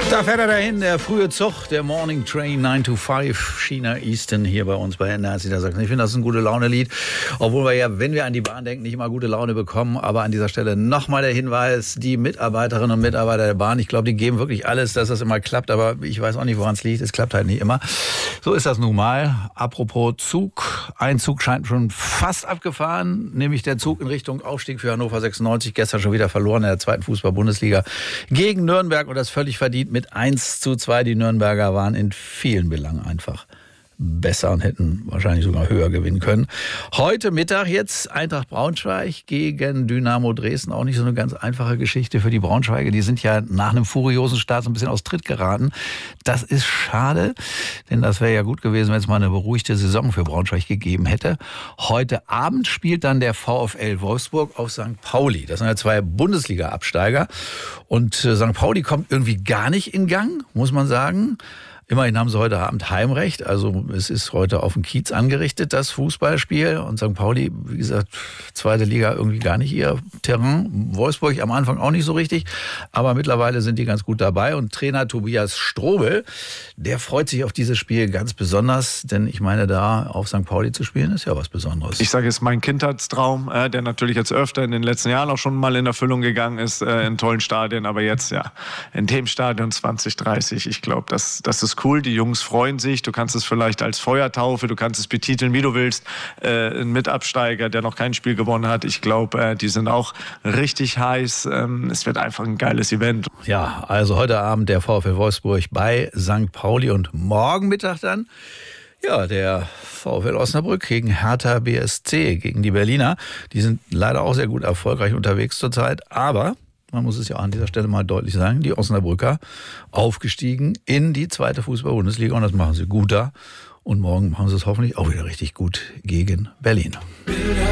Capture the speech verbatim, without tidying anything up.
Da fährt er dahin, der frühe Zug, der Morning Train nine to five, China Eastern, hier bei uns bei N R C Sachsen. Ich finde, das ist ein gute Laune-Lied, obwohl wir ja, wenn wir an die Bahn denken, nicht immer gute Laune bekommen. Aber an dieser Stelle nochmal der Hinweis, die Mitarbeiterinnen und Mitarbeiter der Bahn, ich glaube, die geben wirklich alles, dass das immer klappt, aber ich weiß auch nicht, woran es liegt. Es klappt halt nicht immer. So ist das nun mal. Apropos Zug, ein Zug scheint schon fast abgefahren, nämlich der Zug in Richtung Aufstieg für Hannover sechsundneunzig, gestern schon wieder verloren in der zweiten Fußball-Bundesliga gegen Nürnberg und das völlig verdient mit eins zu zwei. Die Nürnberger waren in vielen Belangen einfach besser und hätten wahrscheinlich sogar höher gewinnen können. Heute Mittag jetzt Eintracht Braunschweig gegen Dynamo Dresden. Auch nicht so eine ganz einfache Geschichte für die Braunschweiger. Die sind ja nach einem furiosen Start so ein bisschen aus Tritt geraten. Das ist schade, denn das wäre ja gut gewesen, wenn es mal eine beruhigte Saison für Braunschweig gegeben hätte. Heute Abend spielt dann der VfL Wolfsburg auf Sankt Pauli. Das sind ja zwei Bundesliga-Absteiger. Und Sankt Pauli kommt irgendwie gar nicht in Gang, muss man sagen. Immerhin haben sie heute Abend Heimrecht, also es ist heute auf dem Kiez angerichtet, das Fußballspiel. Und Sankt Pauli, wie gesagt, zweite Liga irgendwie gar nicht ihr Terrain. Wolfsburg am Anfang auch nicht so richtig, aber mittlerweile sind die ganz gut dabei. Und Trainer Tobias Strobel, der freut sich auf dieses Spiel ganz besonders, denn ich meine, da auf Sankt Pauli zu spielen, ist ja was Besonderes. Ich sage, es ist mein Kindheitstraum, äh, der natürlich jetzt öfter in den letzten Jahren auch schon mal in Erfüllung gegangen ist, äh, in tollen Stadien, aber jetzt ja in dem Stadion zwanzig dreißig, ich glaube, das, das ist cool, die Jungs freuen sich, du kannst es vielleicht als Feuertaufe, du kannst es betiteln, wie du willst, äh, ein Mitabsteiger, der noch kein Spiel gewonnen hat, ich glaube, äh, die sind auch richtig heiß, ähm, es wird einfach ein geiles Event. Ja, also heute Abend der VfL Wolfsburg bei Sankt Pauli und morgen Mittag dann, ja, der VfL Osnabrück gegen Hertha B S C, gegen die Berliner, die sind leider auch sehr gut erfolgreich unterwegs zurzeit, aber man muss es ja auch an dieser Stelle mal deutlich sagen, die Osnabrücker aufgestiegen in die zweite Fußball-Bundesliga und das machen sie gut da. Und morgen machen sie es hoffentlich auch wieder richtig gut gegen Berlin.